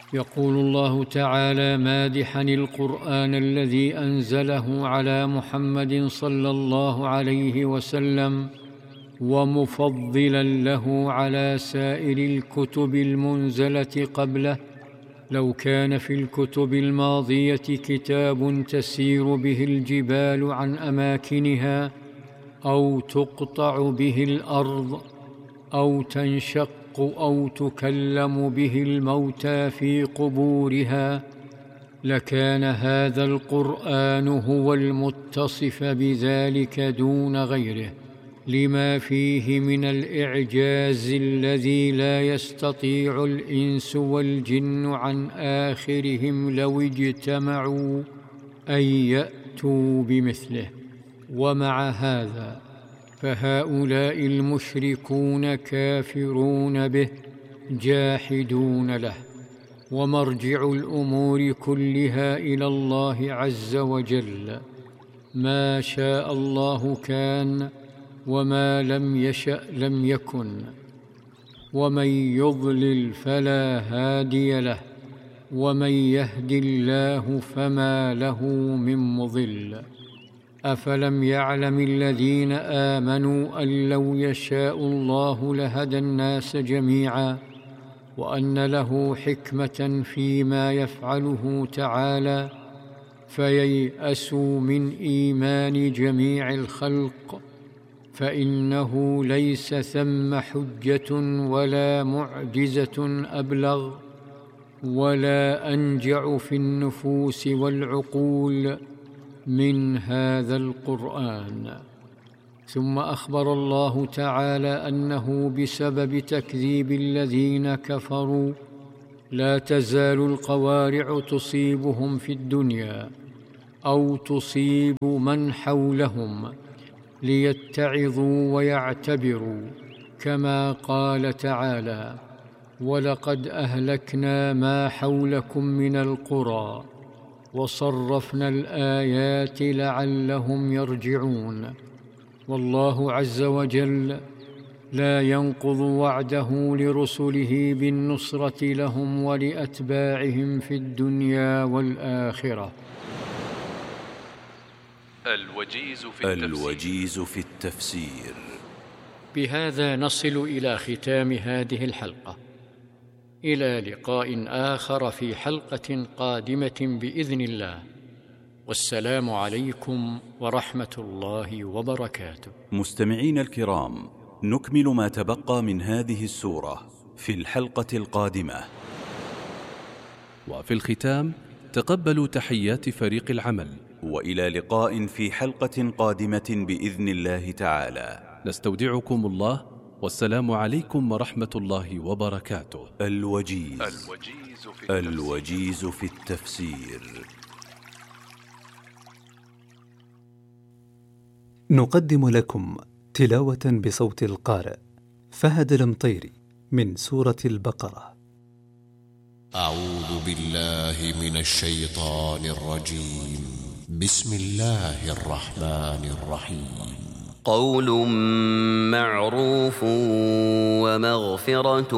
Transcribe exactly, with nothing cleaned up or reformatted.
يقول الله تعالى مادحا القرآن الذي أنزله على محمد صلى الله عليه وسلم ومفضلا له على سائر الكتب المنزلة قبله: لو كان في الكتب الماضية كتاب تسير به الجبال عن أماكنها، أو تقطع به الأرض، أو تنشق أو تكلم به الموتى في قبورها، لكان هذا القرآن هو المتصف بذلك دون غيره، لما فيه من الإعجاز الذي لا يستطيع الإنس والجن عن آخرهم لو اجتمعوا أن يأتوا بمثله. ومع هذا فهؤلاء المشركون كافرون به جاحدون له، ومرجع الأمور كلها إلى الله عز وجل. ما شاء الله كان، وما لم يشأ لم يكن، ومن يضلل فلا هادي له، ومن يهد الله فما له من مضل. أفلم يعلم الذين آمنوا أن لو يشاء الله لهدى الناس جميعا، وأن له حكمة فيما يفعله تعالى، فييأسوا من إيمان جميع الخلق، فإنه ليس ثم حجة ولا معجزة أبلغ ولا أنجع في النفوس والعقول من هذا القرآن. ثم أخبر الله تعالى أنه بسبب تكذيب الذين كفروا لا تزال القوارع تصيبهم في الدنيا أو تصيب من حولهم، ليتعظوا ويعتبروا، كما قال تعالى: ولقد أهلكنا ما حولكم من القرى وصرفنا الآيات لعلهم يرجعون. والله عز وجل لا ينقض وعده لرسله بالنصرة لهم ولأتباعهم في الدنيا والآخرة. الوجيز في التفسير, الوجيز في التفسير. بهذا نصل إلى ختام هذه الحلقة، إلى لقاء آخر في حلقة قادمة بإذن الله، والسلام عليكم ورحمة الله وبركاته. مستمعين الكرام، نكمل ما تبقى من هذه السورة في الحلقة القادمة. وفي الختام تقبلوا تحيات فريق العمل، وإلى لقاء في حلقة قادمة بإذن الله تعالى. نستودعكم الله، والسلام عليكم ورحمة الله وبركاته. الوجيز, الوجيز في التفسير. الوجيز في التفسير. نقدم لكم تلاوة بصوت القارئ فهد المطيري من سورة البقرة. أعوذ بالله من الشيطان الرجيم. بسم الله الرحمن الرحيم. قول معروف ومغفرة